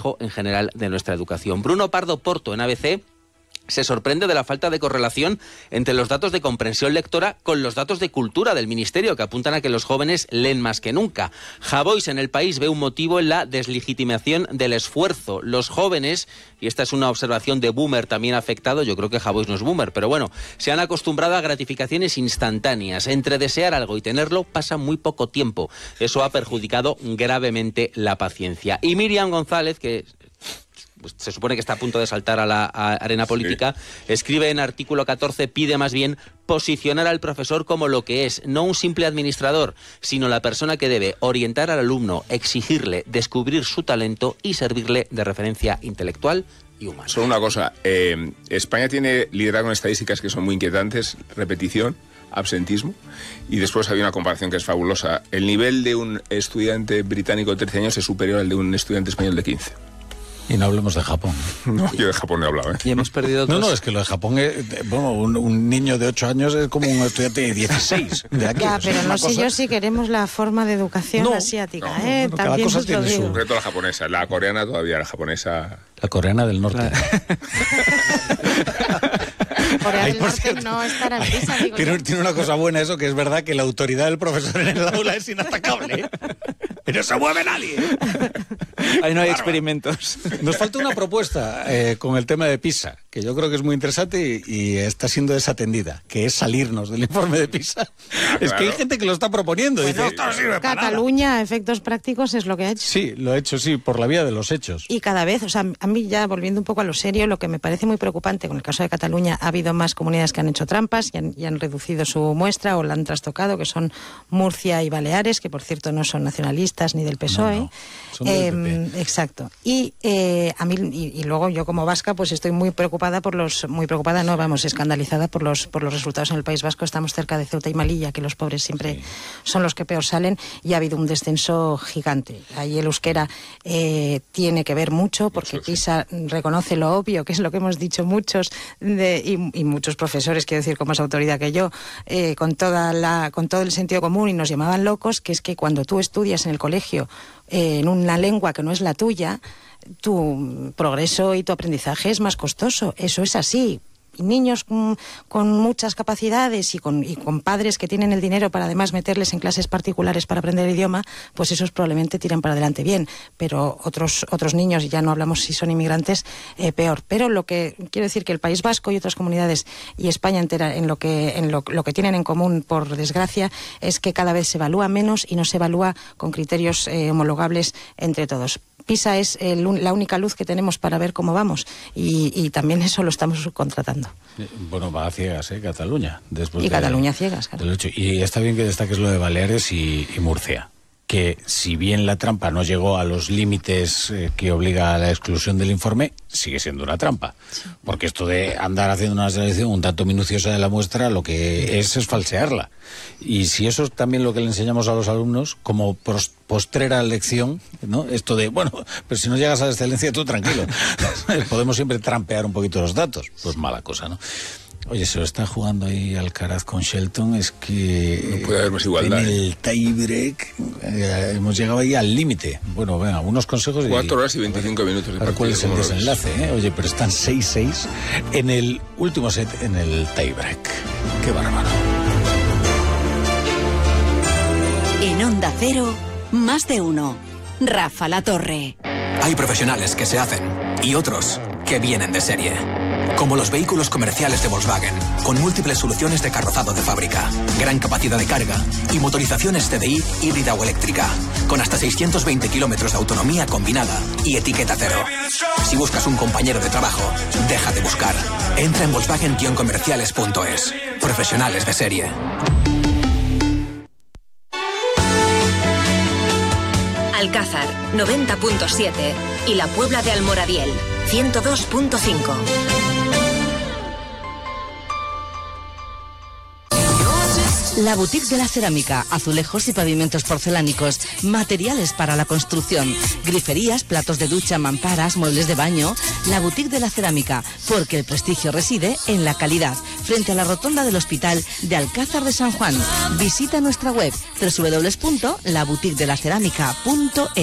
reflejo en general de nuestra educación. Bruno Pardo Porto, en ABC, se sorprende de la falta de correlación entre los datos de comprensión lectora con los datos de cultura del Ministerio, que apuntan a que los jóvenes leen más que nunca. Javois, en El País, ve un motivo en la deslegitimación del esfuerzo. Los jóvenes, y esta es una observación de boomer también afectado, yo creo que Javois no es boomer, pero bueno, se han acostumbrado a gratificaciones instantáneas. Entre desear algo y tenerlo pasa muy poco tiempo. Eso ha perjudicado gravemente la paciencia. Y Miriam González, que pues se supone que está a punto de saltar a la arena política, escribe en artículo 14, pide más bien posicionar al profesor como lo que es, no un simple administrador, sino la persona que debe orientar al alumno, exigirle, descubrir su talento y servirle de referencia intelectual y humana. Solo una cosa, España tiene liderado en estadísticas que son muy inquietantes, repetición, absentismo, y después hay una comparación que es fabulosa. El nivel de un estudiante británico de 13 años es superior al de un estudiante español de 15. Y no hablemos de Japón. No, yo de Japón no he hablado, ¿eh? Y hemos perdido No, es que lo de Japón, bueno, un niño de 8 años es como un estudiante de 16. De aquí. Ya, pero no sé yo si queremos la forma de educación asiática, ¿eh? No, También cosa os lo tiene digo. En concreto la japonesa, la coreana todavía, la japonesa... La coreana del norte. Corea Ay, del por Norte cierto, no estará en PISA, digo yo. Tiene una cosa buena eso, que es verdad que la autoridad del profesor en el aula es inatacable. Y no se mueve nadie. Ahí no hay experimentos. Nos falta una propuesta con el tema de PISA, que yo creo que es muy interesante y está siendo desatendida, que es salirnos del informe de PISA. Es que hay gente que lo está proponiendo. Bueno, dice, esto no sirve para nada. Cataluña, a efectos prácticos, es lo que ha hecho. Sí, lo ha hecho, sí, por la vía de los hechos. Y cada vez, o sea, a mí ya volviendo un poco a lo serio, lo que me parece muy preocupante con el caso de Cataluña, ha habido más comunidades que han hecho trampas y han reducido su muestra o la han trastocado, que son Murcia y Baleares, que por cierto no son nacionalistas ni del PSOE. No, son del PP. Exacto. Y a mí, y luego yo como vasca, pues estoy muy preocupada escandalizada por los resultados en el País Vasco. Estamos cerca de Ceuta y Melilla, que los pobres siempre son los que peor salen, y ha habido un descenso gigante. Ahí el euskera tiene que ver mucho, porque PISA reconoce lo obvio, que es lo que hemos dicho muchos y muchos profesores, quiero decir, con más autoridad que yo, con todo el sentido común, y nos llamaban locos, que es que cuando tú estudias en el colegio en una lengua que no es la tuya, tu progreso y tu aprendizaje es más costoso. Eso es así. Y niños con muchas capacidades y con padres que tienen el dinero para además meterles en clases particulares para aprender el idioma, pues esos probablemente tiran para adelante bien. Pero otros niños, y ya no hablamos si son inmigrantes, peor. Pero lo que quiero decir que el País Vasco y otras comunidades y España entera lo que tienen en común, por desgracia, es que cada vez se evalúa menos y no se evalúa con criterios homologables entre todos. PISA es la única luz que tenemos para ver cómo vamos, y también eso lo estamos subcontratando. Bueno, va a ciegas, Cataluña. Cataluña ciegas, claro. Y está bien que destaques lo de Baleares y Murcia, que si bien la trampa no llegó a los límites que obliga a la exclusión del informe, sigue siendo una trampa. Sí. Porque esto de andar haciendo una selección un tanto minuciosa de la muestra, lo que es falsearla. Y si eso es también lo que le enseñamos a los alumnos, como postrera lección, ¿no? Esto de, bueno, pero si no llegas a la excelencia, tú tranquilo. Podemos siempre trampear un poquito los datos. Pues mala cosa, ¿no? Oye, se lo está jugando ahí Alcaraz con Shelton, es que no puede haber más igualdad. En el tiebreak hemos llegado ahí al límite. Bueno, venga, unos consejos. 4 horas y 25 minutos de partido. ¿Cuál es el desenlace? Oye, pero están 6-6 en el último set, en el tiebreak. Qué bárbaro. En Onda Cero, más de uno. Rafa La Torre. Hay profesionales que se hacen y otros que vienen de serie. Como los vehículos comerciales de Volkswagen, con múltiples soluciones de carrozado de fábrica, gran capacidad de carga y motorizaciones TDI híbrida o eléctrica, con hasta 620 kilómetros de autonomía combinada y etiqueta cero. Si buscas un compañero de trabajo, deja de buscar. Entra en Volkswagen-comerciales.es. Profesionales de serie. Alcázar, 90.7 y La Puebla de Almoradiel, 102.5. La Boutique de la Cerámica, azulejos y pavimentos porcelánicos, materiales para la construcción, griferías, platos de ducha, mamparas, muebles de baño. La Boutique de la Cerámica, porque el prestigio reside en la calidad. Frente a la rotonda del Hospital de Alcázar de San Juan. Visita nuestra web www.laboutiquedelacerámica.es.